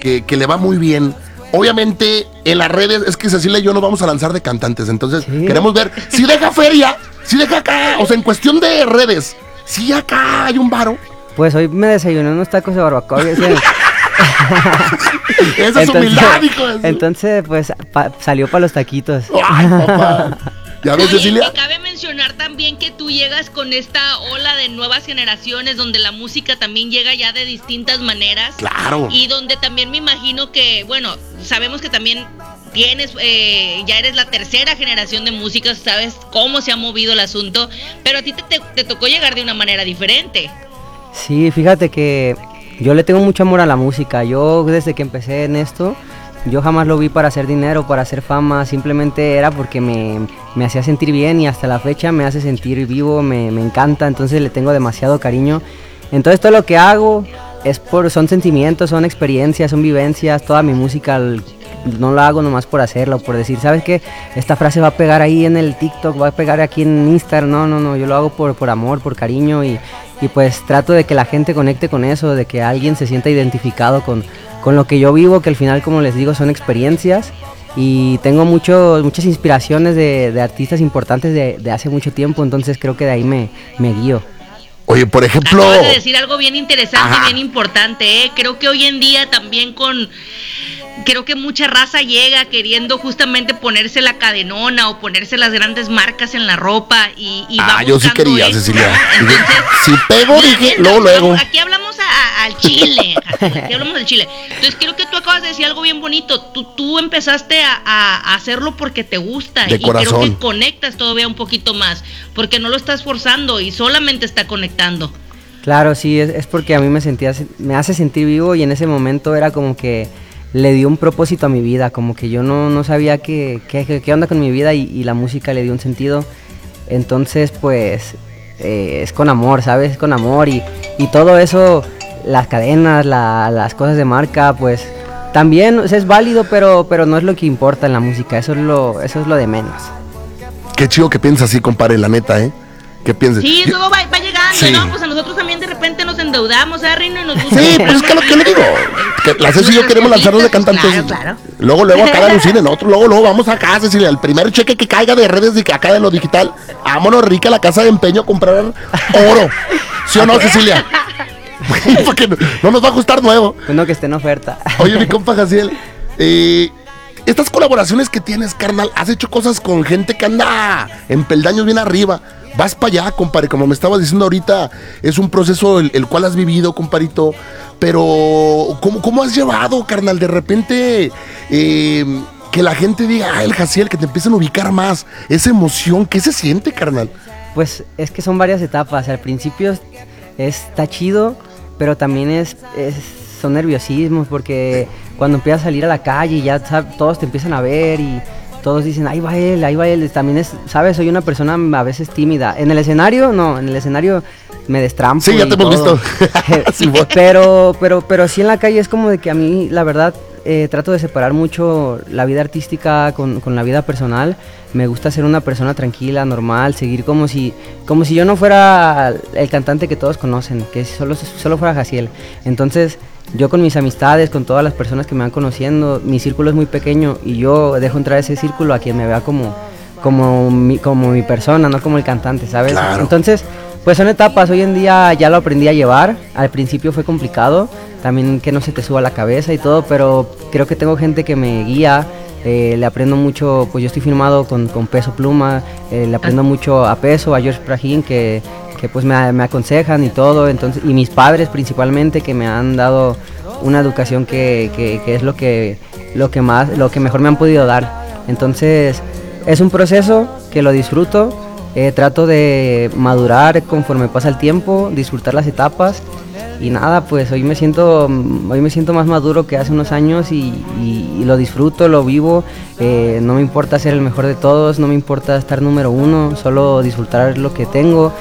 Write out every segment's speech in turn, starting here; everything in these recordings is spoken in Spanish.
que le va muy bien. Obviamente, en las redes, es que Cecilia y yo nos vamos a lanzar de cantantes, entonces queremos ver si deja feria, si deja acá, o sea, en cuestión de redes, si acá hay un varo. Pues hoy me desayuné unos tacos de barbacoa. Esa es humildad, hijo. Entonces, pues, salió para los taquitos. Ay, papá. ¿Ya ves, Cecilia? Y cabe mencionar también que tú llegas con esta ola de nuevas generaciones donde la música también llega ya de distintas maneras. Claro. Y donde también me imagino que, bueno, sabemos que también tienes, ya eres la tercera generación de músicos, sabes cómo se ha movido el asunto, pero a ti te tocó llegar de una manera diferente. Sí, fíjate que yo le tengo mucho amor a la música. Yo desde que empecé en esto, yo jamás lo vi para hacer dinero, para hacer fama, simplemente era porque me hacía sentir bien y hasta la fecha me hace sentir vivo, me encanta, entonces le tengo demasiado cariño. Entonces todo lo que hago son sentimientos, son experiencias, son vivencias, toda mi música no lo hago nomás por hacerlo, por decir, ¿sabes qué? Esta frase va a pegar ahí en el TikTok, va a pegar aquí en Instagram, no, yo lo hago por amor, por cariño y pues trato de que la gente conecte con eso, de que alguien se sienta identificado con lo que yo vivo, que al final, como les digo, son experiencias y tengo muchas inspiraciones de artistas importantes de hace mucho tiempo, entonces creo que de ahí me guío. Oye, por ejemplo... Acabas de decir algo bien interesante y bien importante, creo que hoy en día también creo que mucha raza llega queriendo justamente ponerse la cadenona o ponerse las grandes marcas en la ropa y va yo sí quería, eso, Cecilia. ¿no? Entonces, si pego, dije, luego. Aquí hablamos al chile, aquí hablamos del chile. Entonces creo que tú acabas de decir algo bien bonito. Tú empezaste a hacerlo porque te gusta de y corazón. creo que conectas todavía un poquito más, porque no lo estás forzando y solamente está conectando. Claro, sí, es porque a mí me hace sentir vivo y en ese momento era como que le dio un propósito a mi vida, como que yo no sabía qué onda con mi vida y la música le dio un sentido. Entonces, pues, es con amor, ¿sabes? Es con amor y todo eso, las cadenas, las cosas de marca, pues, también es válido, pero no es lo que importa en la música, eso es lo de menos. Qué chido que piensas así, compadre, la neta, ¿Qué piensas? Sí, todo va llegando, sí. ¿no? Pues a nosotros también de repente nos endeudamos, Rino, y nos gusta. Sí, pues es que lo que le digo, que la Ceci y yo queremos lanzarnos de cantantes. Claro. Luego acá la alucinen, nosotros luego vamos acá, Cecilia, el primer cheque que caiga de redes de acá de lo digital, vámonos rica a la casa de empeño a comprar oro. ¿Sí o no, Cecilia? Porque no nos va a gustar nuevo. Uno que esté en oferta. Oye, mi compa Jaciel, estas colaboraciones que tienes, carnal, has hecho cosas con gente que anda en peldaños bien arriba. Vas para allá, compadre, como me estabas diciendo ahorita, es un proceso el cual has vivido, compadrito, pero ¿cómo has llevado, carnal? De repente, que la gente diga, el Jaciel, que te empiecen a ubicar más, esa emoción, ¿qué se siente, carnal? Pues es que son varias etapas, al principio está chido, pero también son nerviosismos, porque cuando empiezas a salir a la calle ya todos te empiezan a ver y todos dicen, ahí va él, también ¿sabes? Soy una persona a veces tímida. En el escenario me destrampo. Sí, ya te hemos visto. Sí, pero sí en la calle es como de que a mí, la verdad, trato de separar mucho la vida artística con la vida personal. Me gusta ser una persona tranquila, normal, seguir como si yo no fuera el cantante que todos conocen, que solo fuera Jaciel. Entonces, yo con mis amistades, con todas las personas que me van conociendo, mi círculo es muy pequeño y yo dejo entrar ese círculo a quien me vea como mi persona, no como el cantante, ¿sabes? Claro. Entonces, pues son etapas, hoy en día ya lo aprendí a llevar, al principio fue complicado, también que no se te suba la cabeza y todo, pero creo que tengo gente que me guía, le aprendo mucho, pues yo estoy firmado con Peso Pluma, le aprendo mucho a Peso, a George Prajín, que pues me aconsejan y todo, entonces, y mis padres principalmente, que me han dado una educación que es lo que mejor me han podido dar. Entonces es un proceso que lo disfruto, trato de madurar conforme pasa el tiempo, disfrutar las etapas y nada, pues hoy me siento más maduro que hace unos años y lo disfruto, lo vivo, no me importa ser el mejor de todos, no me importa estar número uno, solo disfrutar lo que tengo.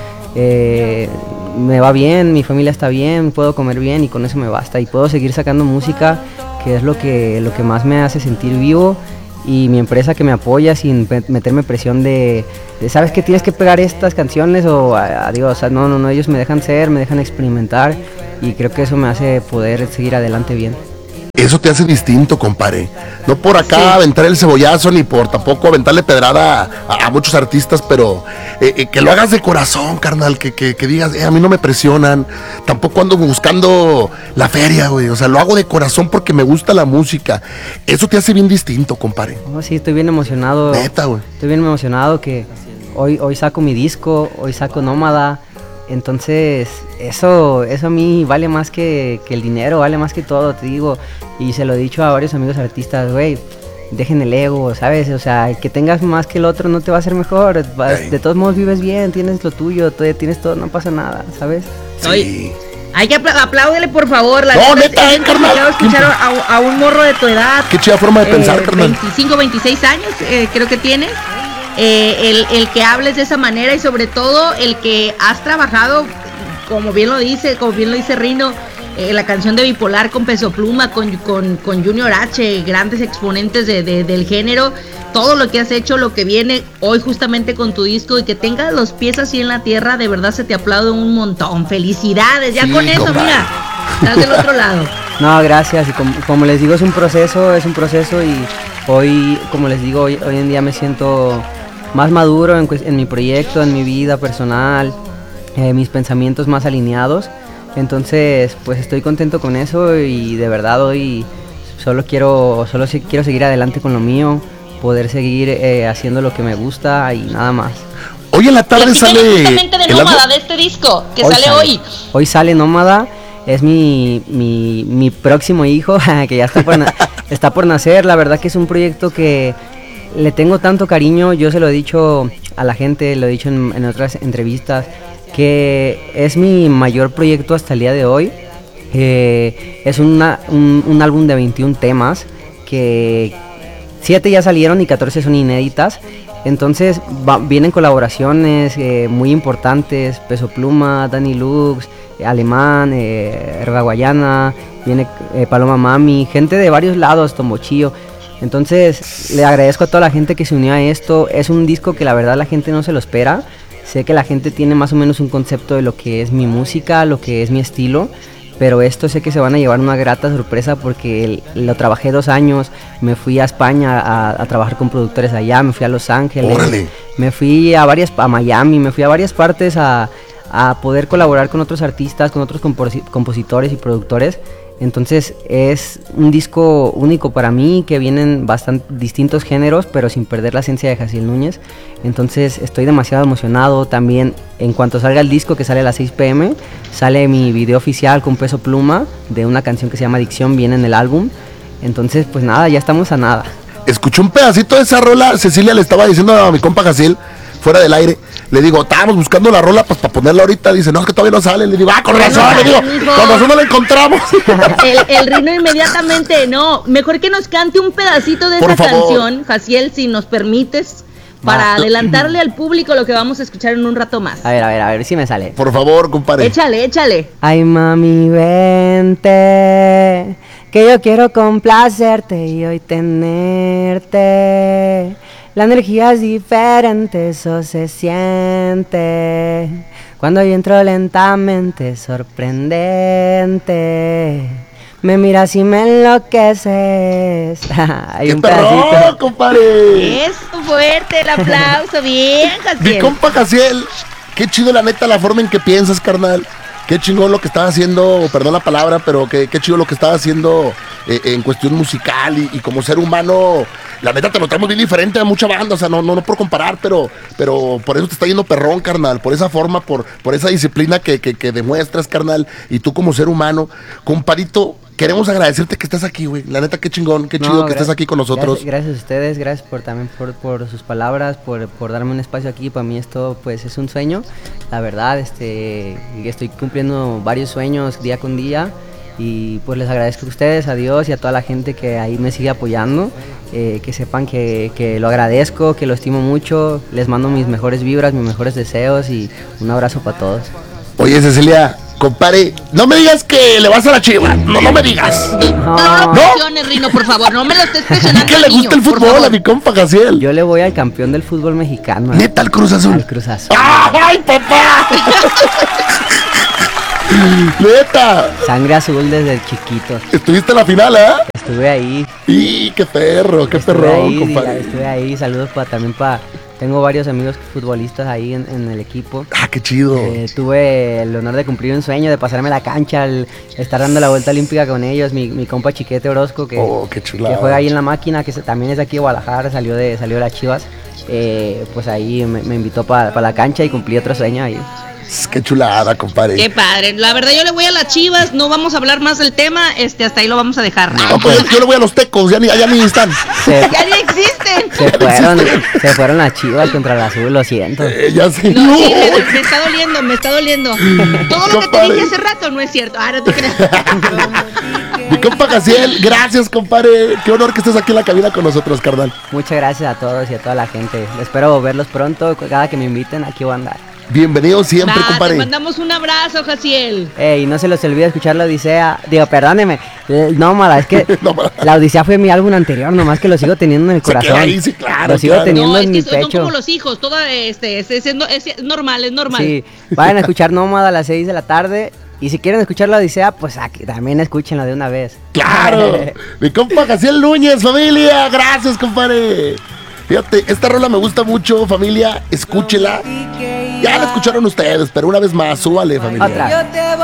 Me va bien, mi familia está bien, puedo comer bien y con eso me basta y puedo seguir sacando música, que es lo que más me hace sentir vivo, y mi empresa que me apoya sin meterme presión de sabes que tienes que pegar estas canciones o adiós, o sea, no, ellos me dejan experimentar y creo que eso me hace poder seguir adelante bien. eso te hace distinto, compadre. No por acá aventar el cebollazo, ni por tampoco aventarle pedrada a muchos artistas, pero que lo hagas de corazón, carnal, que digas, a mí no me presionan, tampoco ando buscando la feria, güey, o sea, lo hago de corazón porque me gusta la música. Eso te hace bien distinto, compadre. Oh, sí, estoy bien emocionado. Neta, güey. Estoy bien emocionado que hoy saco mi disco, hoy saco Nómada. Entonces, eso a mí vale más que el dinero, vale más que todo, te digo. Y se lo he dicho a varios amigos artistas, güey, dejen el ego, ¿sabes? O sea, que tengas más que el otro no te va a hacer mejor. De todos modos vives bien, tienes lo tuyo, tienes todo, no pasa nada, ¿sabes? Sí. Hay que apláudele, por favor. Neta, carnal. Escuchar a un morro de tu edad. Qué chida forma de pensar, carnal. 25, 26 años, creo que tienes. El que hables de esa manera y sobre todo el que has trabajado, como bien lo dice Rino, la canción de Bipolar con Peso Pluma, con Junior H, grandes exponentes del género, todo lo que has hecho, lo que viene hoy justamente con tu disco y que tengas los pies así en la tierra, de verdad se te aplaude un montón. Felicidades, ya con eso, mira, estás del otro lado. No, gracias, y como les digo, es un proceso y hoy, como les digo, hoy en día me siento más maduro en mi proyecto, en mi vida personal, mis pensamientos más alineados. Entonces, pues estoy contento con eso y de verdad hoy solo quiero seguir adelante con lo mío, poder seguir haciendo lo que me gusta y nada más. Hoy en la tarde sale justamente de Nómada, de este disco que sale hoy. Hoy sale Nómada, es mi próximo hijo que ya está por nacer. La verdad que es un proyecto que le tengo tanto cariño, yo se lo he dicho a la gente, lo he dicho en otras entrevistas, que es mi mayor proyecto hasta el día de hoy. Es un álbum de 21 temas, que 7 ya salieron y 14 son inéditas. Entonces vienen colaboraciones muy importantes, Peso Pluma, Dani Lux, Alemán, Herba Guayana, viene Paloma Mami, gente de varios lados, Tombochillo. Entonces le agradezco a toda la gente que se unió a esto. Es un disco que la verdad la gente no se lo espera. Sé que la gente tiene más o menos un concepto de lo que es mi música, lo que es mi estilo, pero esto sé que se van a llevar una grata sorpresa porque lo trabajé 2 años. Me fui a España a trabajar con productores allá, me fui a Los Ángeles. ¡Órale! Me fui a Miami, me fui a varias partes a poder colaborar con otros artistas, con otros compositores y productores. Entonces es un disco único para mí, que vienen bastante distintos géneros, pero sin perder la esencia de Jaciel Núñez. Entonces estoy demasiado emocionado. También en cuanto salga el disco, que sale a las 6 p.m, sale mi video oficial con Peso Pluma de una canción que se llama Adicción, viene en el álbum. Entonces pues nada, ya estamos a nada. Escuché un pedacito de esa rola. Cecilia le estaba diciendo a mi compa Jaciel fuera del aire, le digo, estábamos buscando la rola pues para ponerla ahorita. Dice, no, es que todavía no sale. Le digo, con razón, le digo, con razón no la encontramos. El Rino inmediatamente, no, mejor que nos cante un pedacito de esa canción, Jaciel, si nos permites, para adelantarle al público lo que vamos a escuchar en un rato más. A ver si me sale. Por favor, compadre. Échale. Ay, mami, vente, que yo quiero complacerte y hoy tenerte. La energía es diferente, eso se siente. Cuando yo entro lentamente, sorprendente. Me miras y me enloqueces. Hay un pedacito, compadre. Es fuerte el aplauso, bien, Jaciel. Mi compa Jaciel, qué chido la neta la forma en que piensas, carnal. Qué chingón lo que estás haciendo, perdón la palabra, pero qué chido lo que estás haciendo en cuestión musical y como ser humano. La neta te lo traemos bien diferente a mucha banda, o sea, no por comparar, pero por eso te está yendo perrón, carnal, por esa forma, por esa disciplina que demuestras, carnal, y tú como ser humano. Compadito, queremos agradecerte que estás aquí, güey. La neta, qué chingón, qué chido que estés aquí con nosotros. Gracias a ustedes, gracias también por sus palabras, por darme un espacio aquí. Para mí esto pues es un sueño, la verdad. Estoy cumpliendo varios sueños día con día. Y pues les agradezco a ustedes, a Dios y a toda la gente que ahí me sigue apoyando, que sepan que lo agradezco, que lo estimo mucho. Les mando mis mejores vibras, mis mejores deseos y un abrazo para todos. Oye, Cecilia, compadre, no me digas que le vas a la Chiva, no me digas. No lo presiones, Rino, por favor, no me lo estés presionando. ¿Qué le gusta el fútbol a mi compa Jaciel? Yo le voy al campeón del fútbol mexicano. ¿Neta, al Cruz Azul? Al Cruz Azul. ¡Ay, papá! ¡Neta! Sangre azul desde chiquito. ¿Estuviste en la final, Estuve ahí. ¡Y qué perro, qué perrón, compadre! Estuve ahí, saludos también para... Tengo varios amigos futbolistas ahí en el equipo. ¡Ah, qué chido! Tuve el honor de cumplir un sueño, de pasarme la cancha, estar dando la vuelta olímpica con ellos. Mi compa Chiquete Orozco, que juega ahí en la máquina, que también es de aquí de Guadalajara, salió de las Chivas. Pues ahí me invitó para la cancha y cumplí otro sueño ahí. Qué chulada, compadre. Qué padre. La verdad, yo le voy a las Chivas. No vamos a hablar más del tema. Hasta ahí lo vamos a dejar. No, pues yo le voy a los Tecos. Ya ni están. Ya ni existen. Se fueron las Chivas contra el Azul, lo siento. Ya sé. No, sí, me está doliendo. Todo lo que te dije hace rato no es cierto. No te creas. Mi compa Jaciel, gracias, compadre. Qué honor que estés aquí en la cabina con nosotros, carnal. Muchas gracias a todos y a toda la gente. Espero verlos pronto. Cada que me inviten, aquí voy a andar. Bienvenido siempre, compadre. Te mandamos un abrazo, Jaciel. Y no se les olvide escuchar La Odisea. Digo, perdóneme. Nómada, es que La Odisea fue mi álbum anterior, nomás que lo sigo teniendo en el corazón. Sí, claro, lo sigo teniendo en mi pecho. Son como los hijos, todo es normal, es normal. Sí, vayan a escuchar Nómada a las 6 de la tarde. Y si quieren escuchar La Odisea, pues aquí también escúchenla de una vez. ¡Claro! Mi compa Jaciel Núñez, familia. Gracias, compadre. Fíjate, esta rola me gusta mucho, familia. Escúchela. Ya la escucharon ustedes, pero una vez más, súbale, familia. Otra.